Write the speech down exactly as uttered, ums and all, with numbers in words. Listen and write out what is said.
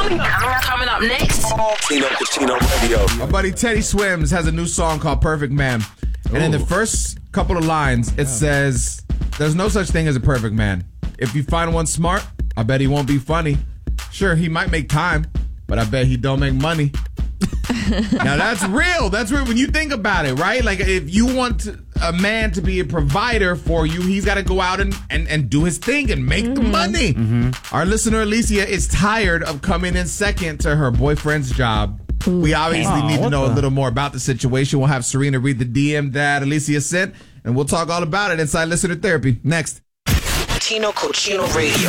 Coming up, coming up next. Tino Cucino Radio. My buddy Teddy Swims has a new song called Perfect Man. And in the first couple of lines, it says, there's no such thing as a perfect man. If you find one smart, I bet he won't be funny. Sure, he might make time, but I bet he don't make money. Now, that's real. That's real when you think about it, right? Like, if you want to, a man to be a provider for you, he's got to go out and, and, and do his thing and make mm-hmm. the money. Mm-hmm. Our listener, Alicia, is tired of coming in second to her boyfriend's job. Ooh, we obviously oh, need to know the? a little more about the situation. We'll have Serena read the D M that Alicia sent, and we'll talk all about it inside Listener Therapy. Next. Tino Cucino Radio.